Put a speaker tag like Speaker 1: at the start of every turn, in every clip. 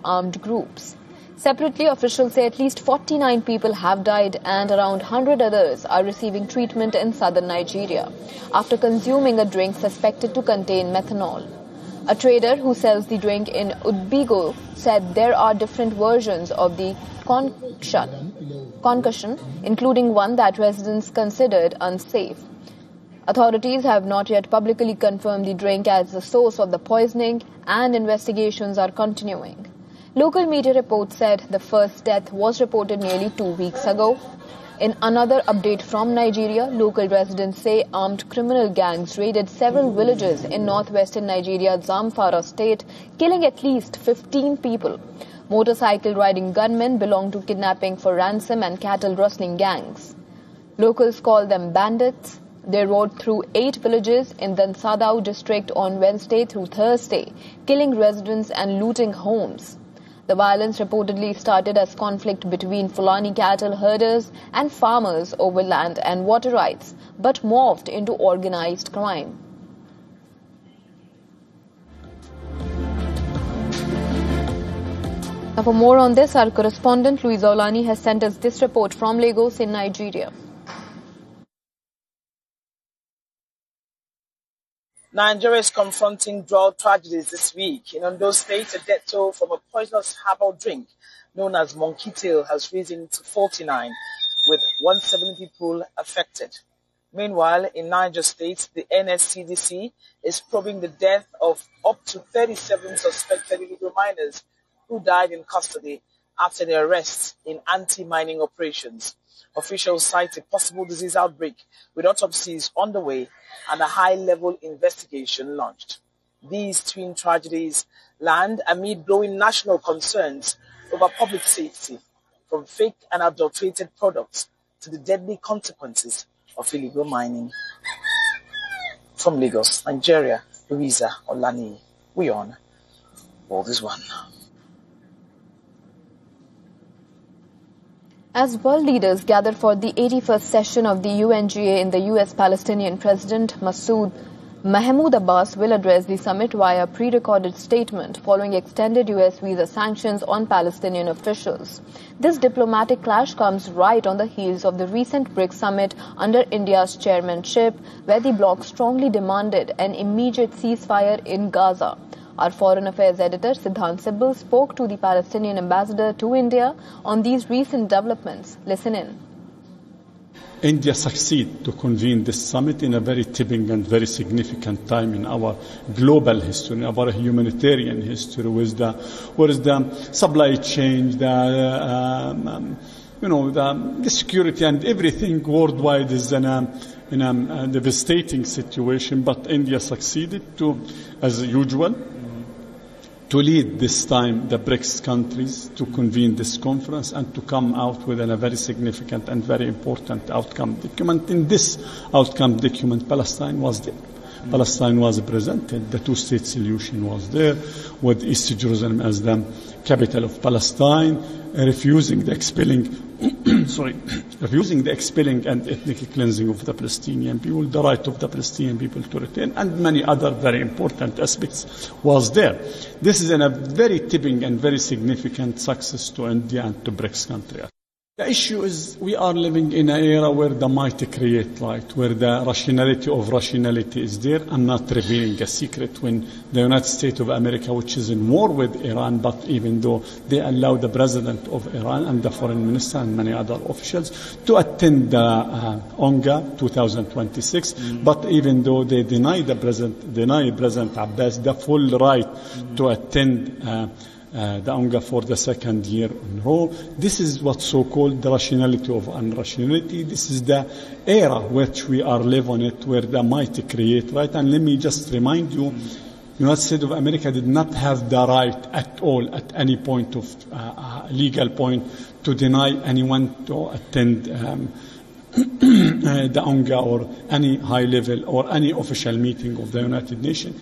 Speaker 1: armed groups. Separately, officials say at least 49 people have died and around 100 others are receiving treatment in southern Nigeria after consuming a drink suspected to contain methanol. A trader who sells the drink in Udbigo said there are different versions of the concoction, including one that residents considered unsafe. Authorities have not yet publicly confirmed the drink as the source of the poisoning, and investigations are continuing. Local media reports said the first death was reported nearly 2 weeks ago. In another update from Nigeria, local residents say armed criminal gangs raided several villages in northwestern Nigeria's Zamfara state, killing at least 15 people. Motorcycle riding gunmen belong to kidnapping for ransom and cattle rustling gangs. Locals call them bandits. They rode through 8 villages in the Sadao district on Wednesday through Thursday, killing residents and looting homes. The violence reportedly started as conflict between Fulani cattle herders and farmers over land and water rights, but morphed into organized crime. Now, for more on this, our correspondent Louisa Olani has sent us this report from Lagos in Nigeria.
Speaker 2: Nigeria is confronting drought tragedies this week. In Ondo State, a death toll from a poisonous herbal drink known as monkey tail has risen to 49, with 170 people affected. Meanwhile, in Niger State, the NSCDC is probing the death of up to 37 suspected illegal miners who died in custody after their arrests in anti-mining operations. Officials cite a possible disease outbreak with autopsies underway and a high-level investigation launched. These twin tragedies land amid growing national concerns over public safety, from fake and adulterated products to the deadly consequences of illegal mining. From Lagos, Nigeria, Louisa Olani, we on World is One.
Speaker 1: As world leaders gather for the 81st session of the UNGA in the US, Palestinian President Mahmoud Abbas will address the summit via pre-recorded statement following extended US visa sanctions on Palestinian officials. This diplomatic clash comes right on the heels of the recent BRICS summit under India's chairmanship, where the bloc strongly demanded an immediate ceasefire in Gaza. Our Foreign Affairs editor Siddhant Sibal spoke to the Palestinian ambassador to India on these recent developments. Listen in.
Speaker 3: India succeeded to convene this summit in a very tipping and very significant time in our global history, in our humanitarian history, with the supply chain, the security and everything worldwide is in a devastating situation. But India succeeded to, as usual, to lead this time the BRICS countries to convene this conference and to come out with a very significant and very important outcome document. In this outcome document, Palestine was there. Palestine was presented. The two-state solution was there, with East Jerusalem as the capital of Palestine, refusing the expelling and ethnic cleansing of the Palestinian people, the right of the Palestinian people to return, and many other very important aspects was there. This is a very tipping and very significant success to India and to BRICS countries. The issue is we are living in an era where the might create right, where the rationality of rationality is there. I'm not revealing a secret when the United States of America, which is in war with Iran, but even though they allow the president of Iran and the foreign minister and many other officials to attend the UNGA 2026, but even though they deny President Abbas the full right to attend the UNGA for the second year in a row. This is what's so-called the rationality of unrationality. This is the era which we are living on it, where the might create right. And let me just remind you, the United States of America did not have the right at all, at any point of legal point, to deny anyone to attend the UNGA or any high level or any official meeting of the United Nations.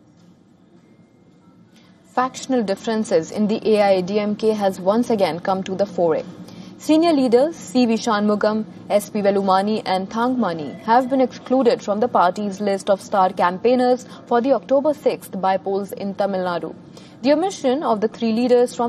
Speaker 1: Factional differences in the AIADMK has once again come to the fore. Senior leaders C.V. Shanmugam, S.P. Velumani and Thangmani have been excluded from the party's list of star campaigners for the October 6th by-polls in Tamil Nadu. The omission of the three leaders from